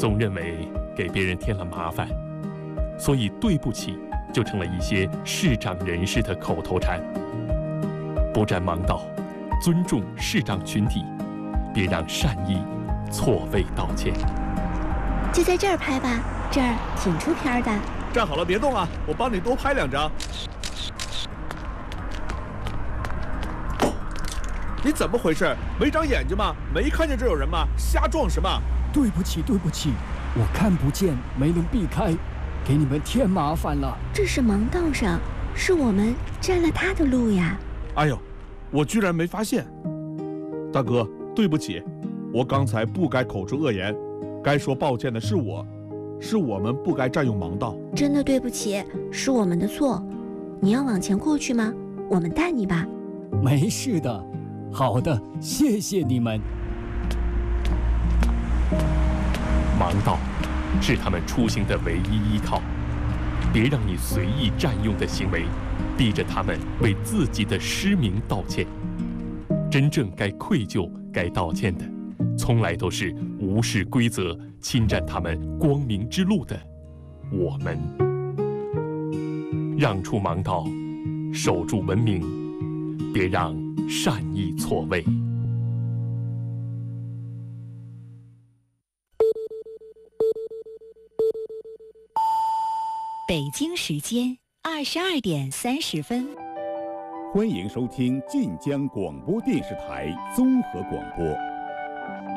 总认为给别人添了麻烦，所以对不起就成了一些视长人士的口头禅。不占盲道，尊重视长群体，别让善意错位道歉。 就在这儿拍吧，这儿挺出片的。 站好了，别动啊，我帮你多拍2张。你怎么回事？没长眼睛吗？没看见这有人吗？瞎撞什么？ 对不起，我看不见，没能避开，给你们添麻烦了。 这是盲道上，是我们占了他的路呀。 哎呦，我居然没发现。大哥，对不起，我刚才不该口出恶言，该说抱歉的是我们不该占用盲道。 真的对不起，是我们的错。你要往前过去吗？我们带你吧。 没事的。好的，谢谢你们。 盲道是他们出行的唯一依靠，别让你随意占用的行为逼着他们为自己的失明道歉。真正该愧疚、该道歉的，从来都是无视规则、侵占他们光明之路的我们。让出盲道，守住文明，别让善意错位。 北京时间22点30分。 欢迎收听晋江广播电视台综合广播。